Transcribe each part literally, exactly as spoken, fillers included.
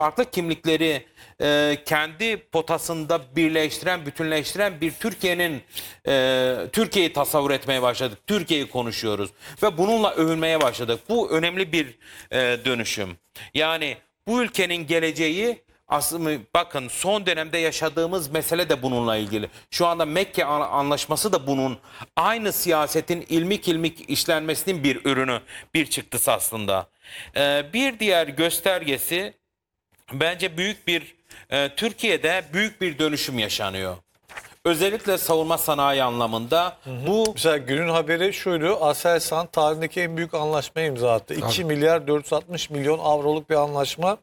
farklı kimlikleri e, kendi potasında birleştiren, bütünleştiren bir Türkiye'nin e, Türkiye'yi tasavvur etmeye başladık. Türkiye'yi konuşuyoruz ve bununla övünmeye başladık. Bu önemli bir e, dönüşüm. Yani bu ülkenin geleceği aslında bakın son dönemde yaşadığımız mesele de bununla ilgili. Şu anda Mekke Anlaşması da bunun aynı siyasetin ilmik ilmik işlenmesinin bir ürünü, bir çıktısı aslında. Ee, bir diğer göstergesi bence büyük bir e, Türkiye'de büyük bir dönüşüm yaşanıyor. Özellikle savunma sanayi anlamında hı hı. bu mesela günün haberi şuydu: Aselsan tarihindeki en büyük anlaşmayı imza attı. iki milyar dört yüz altmış milyon avroluk bir anlaşma.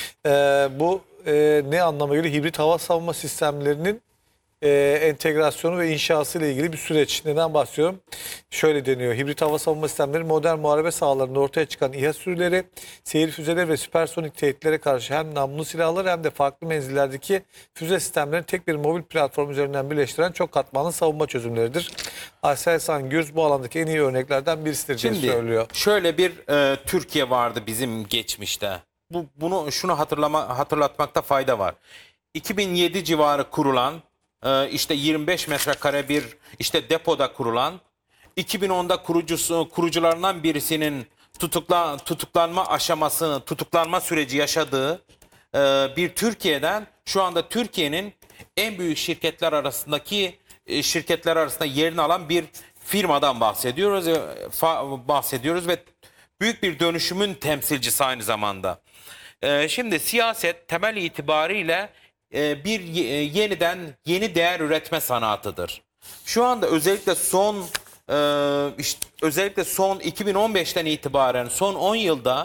Ee, bu e, ne anlama geliyor? Hibrit hava savunma sistemlerinin e, entegrasyonu ve inşası ile ilgili bir süreç. Neden bahsediyorum? Şöyle deniyor: hibrit hava savunma sistemleri modern muharebe sahalarında ortaya çıkan İHA sürüleri, seyir füzeleri ve süpersonik tehditlere karşı hem namlu silahlar hem de farklı menzillerdeki füze sistemlerini tek bir mobil platform üzerinden birleştiren çok katmanlı savunma çözümleridir. Aselsan Gürs bu alandaki en iyi örneklerden birisidir diye Şimdi, söylüyor. şöyle bir e, Türkiye vardı bizim geçmişte. Bu bunu şunu hatırlama hatırlatmakta fayda var. iki bin yedi civarı kurulan e, işte yirmi beş metrekare bir işte depoda kurulan, iki bin onda kurucusu kurucularından birisinin tutukla tutuklanma aşamasını, tutuklanma süreci yaşadığı e, bir Türkiye'den şu anda Türkiye'nin en büyük şirketler arasındaki e, şirketler arasında yerini alan bir firmadan bahsediyoruz e, fa, bahsediyoruz ve büyük bir dönüşümün temsilcisi aynı zamanda. E, şimdi siyaset temel itibariyle e, bir e, yeniden yeni değer üretme sanatıdır. Şu anda özellikle son e, işte, özellikle son iki bin on beşten itibaren son on yılda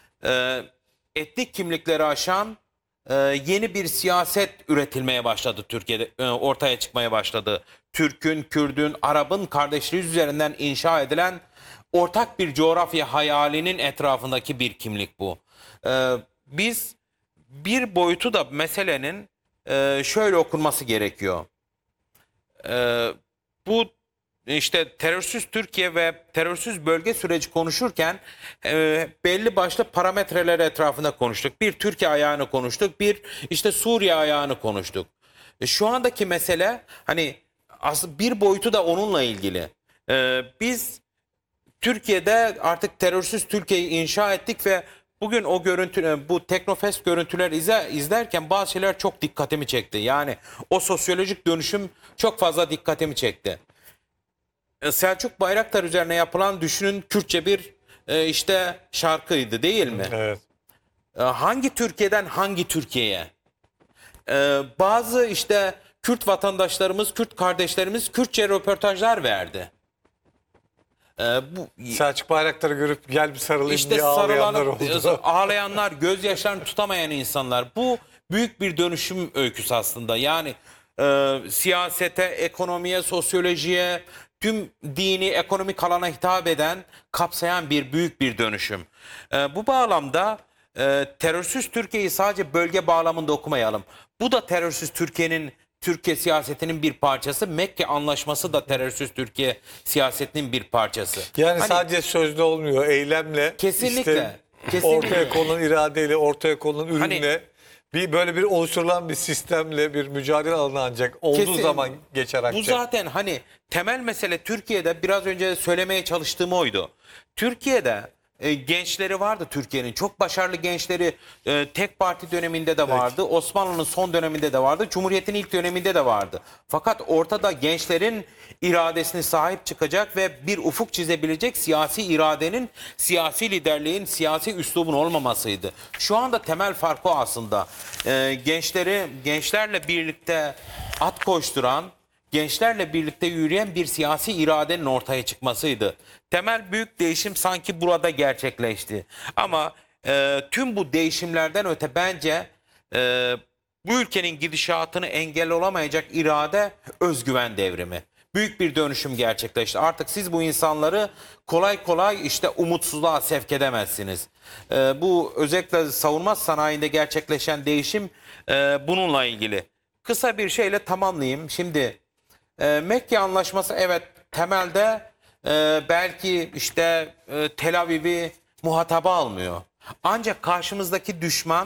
e, etnik kimlikleri aşan e, yeni bir siyaset üretilmeye başladı Türkiye'de, e, ortaya çıkmaya başladı. Türk'ün, Kürd'ün, Arap'ın kardeşliği üzerinden inşa edilen ortak bir coğrafya hayalinin etrafındaki bir kimlik bu. E, biz bir boyutu da meselenin e, şöyle okunması gerekiyor. E, bu işte terörsüz Türkiye ve terörsüz bölge süreci konuşurken e, belli başlı parametreler etrafında konuştuk. Bir Türkiye ayağını konuştuk, bir işte Suriye ayağını konuştuk. E, şu andaki mesele hani aslında bir boyutu da onunla ilgili. E, biz Türkiye'de artık terörsüz Türkiye'yi inşa ettik ve bugün o görüntü, bu Teknofest görüntüler izle, izlerken bazı şeyler çok dikkatimi çekti. Yani o sosyolojik dönüşüm çok fazla dikkatimi çekti. Selçuk Bayraktar üzerine yapılan düşünün Kürtçe bir e, işte şarkıydı değil mi? Evet. E, hangi Türkiye'den hangi Türkiye'ye? E, bazı işte Kürt vatandaşlarımız, Kürt kardeşlerimiz Kürtçe röportajlar verdi. E, bu Selçuk Bayraktar'ı görüp gel bir sarılayım İşte diye ağlayanlar sarılanıp, oldu. ağlayanlar, gözyaşlarını tutamayan insanlar. Bu büyük bir dönüşüm öyküsü aslında. Yani e, siyasete, ekonomiye, sosyolojiye, tüm dini, ekonomik alana hitap eden, kapsayan bir büyük bir dönüşüm. E, bu bağlamda e, terörsüz Türkiye'yi sadece bölge bağlamında okumayalım. Bu da terörsüz Türkiye'nin Türkiye siyasetinin bir parçası. Mekke Anlaşması da terörsüz Türkiye siyasetinin bir parçası. Yani Hani, sadece sözde olmuyor, eylemle, kesinlikle, işte kesinlikle. ortaya konulan iradeyle, ortaya konulan ürünle, Hani, bir böyle bir oluşturulan bir sistemle bir mücadele alanı ancak olduğu Kesin, zaman geçer akçe. Bu zaten hani temel mesele Türkiye'de biraz önce söylemeye çalıştığım oydu. Türkiye'de e, gençleri vardı Türkiye'nin. Çok başarılı gençleri e, tek parti döneminde de vardı. Evet. Osmanlı'nın son döneminde de vardı. Cumhuriyet'in ilk döneminde de vardı. Fakat ortada gençlerin iradesine sahip çıkacak ve bir ufuk çizebilecek siyasi iradenin, siyasi liderliğin, siyasi üslubun olmamasıydı. Şu anda temel farkı o aslında. E, gençleri, gençlerle birlikte at koşturan, gençlerle birlikte yürüyen bir siyasi iradenin ortaya çıkmasıydı. Temel büyük değişim sanki burada gerçekleşti. Ama e, tüm bu değişimlerden öte bence e, bu ülkenin gidişatını engel olamayacak irade, özgüven devrimi. Büyük bir dönüşüm gerçekleşti. Artık siz bu insanları kolay kolay işte umutsuzluğa sevk edemezsiniz. E, bu özellikle savunma sanayinde gerçekleşen değişim e, bununla ilgili. Kısa bir şeyle tamamlayayım. Şimdi e, Mekke Anlaşması evet temelde e, belki işte e, Tel Aviv'i muhataba almıyor. Ancak karşımızdaki düşman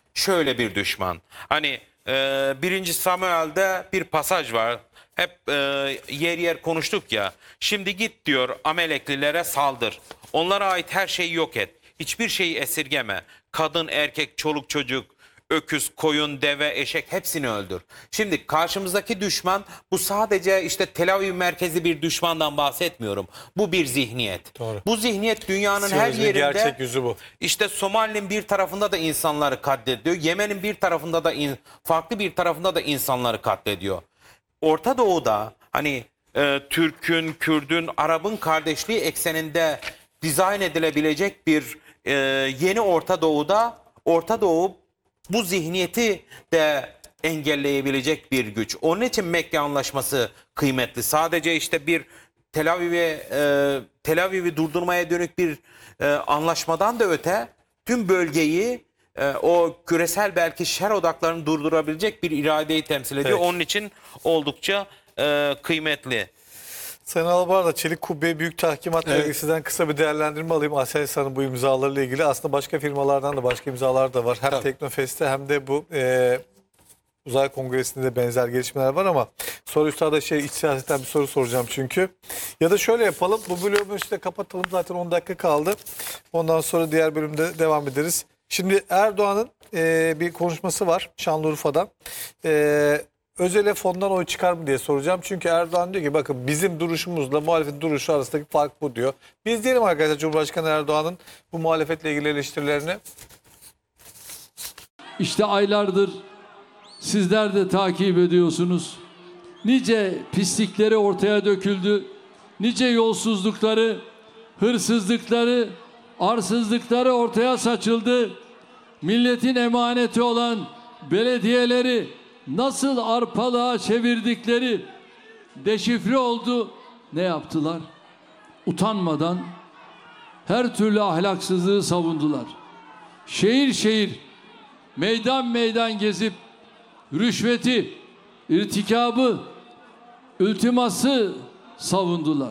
şöyle bir düşman. Hani e, birinci Samuel'de bir pasaj var. Hep e, yer yer konuştuk ya. Şimdi git diyor Ameleklilere saldır. Onlara ait her şeyi yok et. Hiçbir şeyi esirgeme. Kadın, erkek, çoluk, çocuk, öküz, koyun, deve, eşek hepsini öldür. Şimdi karşımızdaki düşman, bu sadece işte Tel Aviv merkezi bir düşmandan bahsetmiyorum. Bu bir zihniyet. Doğru. Bu zihniyet dünyanın her Siyonizmin yerinde. gerçek yüzü bu. İşte Somali'nin bir tarafında da insanları katlediyor. Yemen'in bir tarafında da in- farklı bir tarafında da insanları katlediyor. Orta Doğu'da hani e, Türk'ün, Kürd'ün, Arap'ın kardeşliği ekseninde dizayn edilebilecek bir e, yeni Orta Doğu'da Orta Doğu bu zihniyeti de engelleyebilecek bir güç. Onun için Mekke Anlaşması kıymetli. Sadece işte bir Tel Aviv'e e, Tel Aviv'i durdurmaya dönük bir e, anlaşmadan da öte tüm bölgeyi e, o küresel belki şer odaklarını durdurabilecek bir iradeyi temsil ediyor. Evet. Onun için oldukça e, kıymetli. Sayın Albar'da Çelik Kubbe Büyük Tahkimat Evet. Dergisi'den kısa bir değerlendirme alayım. Aselsan'ın bu imzalarıyla ilgili. Aslında başka firmalardan da başka imzalar da var. Hem Tabii. Teknofest'te hem de bu e, Uzay Kongresi'nde de benzer gelişmeler var ama soru üstada şey iç siyasetten bir soru soracağım çünkü. Ya da şöyle yapalım. Bu bölümü işte kapatalım. Zaten on dakika kaldı. Ondan sonra diğer bölümde devam ederiz. Şimdi Erdoğan'ın e, bir konuşması var Şanlıurfa'da. E, Özel'e fondan oy çıkar mı diye soracağım. Çünkü Erdoğan diyor ki bakın bizim duruşumuzla muhalefetin duruşu arasındaki fark bu diyor. Biz diyelim arkadaşlar Cumhurbaşkanı Erdoğan'ın bu muhalefetle ilgili eleştirilerini. İşte aylardır sizler de takip ediyorsunuz. Nice pislikleri ortaya döküldü. Nice yolsuzlukları, hırsızlıkları, arsızlıkları ortaya saçıldı. Milletin emaneti olan belediyeleri nasıl arpalığa çevirdikleri deşifre oldu. Ne yaptılar? Utanmadan her türlü ahlaksızlığı savundular. Şehir şehir, meydan meydan gezip rüşveti, irtikabı, ultiması savundular.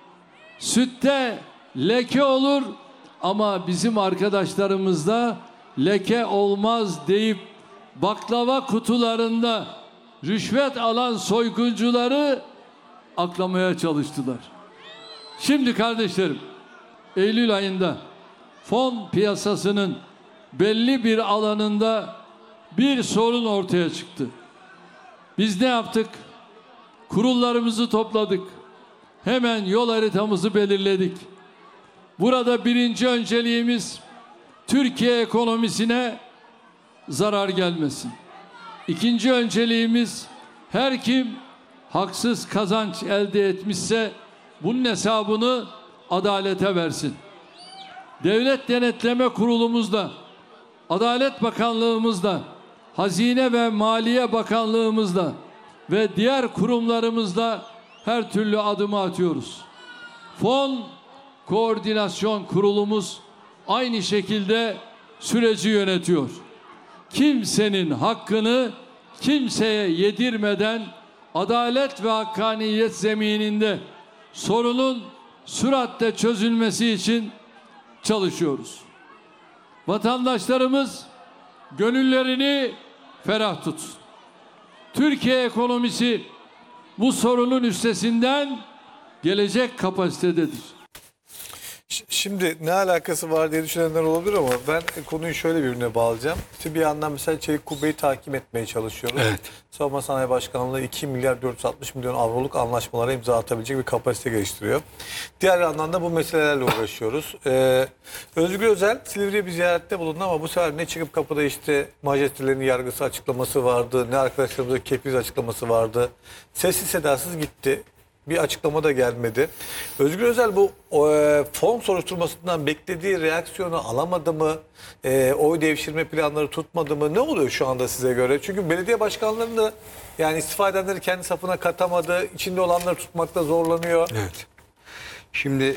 Sütte leke olur ama bizim arkadaşlarımızda leke olmaz deyip baklava kutularında rüşvet alan soyguncuları aklamaya çalıştılar. Şimdi kardeşlerim, Eylül ayında fon piyasasının belli bir alanında bir sorun ortaya çıktı. Biz ne yaptık? Kurullarımızı topladık. Hemen yol haritamızı belirledik. Burada birinci önceliğimiz Türkiye ekonomisine zarar gelmesin. İkinci önceliğimiz her kim haksız kazanç elde etmişse bunun hesabını adalete versin. Devlet Denetleme Kurulumuzda, Adalet Bakanlığımızda, Hazine ve Maliye Bakanlığımızda ve diğer kurumlarımızda her türlü adımı atıyoruz. Fon Koordinasyon Kurulumuz aynı şekilde süreci yönetiyor. Kimsenin hakkını kimseye yedirmeden adalet ve hakkaniyet zemininde sorunun süratle çözülmesi için çalışıyoruz. Vatandaşlarımız gönüllerini ferah tutsun. Türkiye ekonomisi bu sorunun üstesinden gelecek kapasitededir. Ş- Şimdi ne alakası var diye düşünenler olabilir ama ben konuyu şöyle birbirine bağlayacağım. İşte bir yandan mesela Çelik Kubbe'yi takip etmeye çalışıyoruz. Evet. Savunma Sanayi Başkanlığı iki milyar dört yüz altmış milyon avroluk anlaşmalara imza atabilecek bir kapasite geliştiriyor. Diğer yandan da bu meselelerle uğraşıyoruz. Ee, Özgür Özel Silivri'ye bir ziyarette bulundu ama bu sefer ne çıkıp kapıda işte majestelerinin yargısı açıklaması vardı, ne arkadaşlarımızda kefiz açıklaması vardı. Sessiz sedasız gitti. Bir açıklama da gelmedi. Özgür Özel bu e, fon soruşturmasından beklediği reaksiyonu alamadı mı? E, oy devşirme planları tutmadı mı? Ne oluyor şu anda size göre? Çünkü belediye başkanlarını da yani istifa edenleri kendi safına katamadı. İçinde olanları tutmakta zorlanıyor. Evet. Şimdi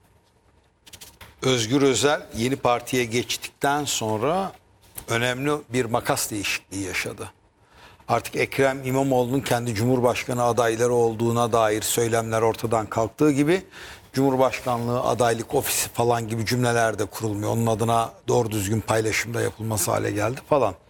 Özgür Özel yeni partiye geçtikten sonra önemli bir makas değişikliği yaşadı. Artık Ekrem İmamoğlu'nun kendi Cumhurbaşkanı adayları olduğuna dair söylemler ortadan kalktığı gibi Cumhurbaşkanlığı adaylık ofisi falan gibi cümleler de kurulmuyor. Onun adına doğru düzgün paylaşımda yapılması hale geldi falan.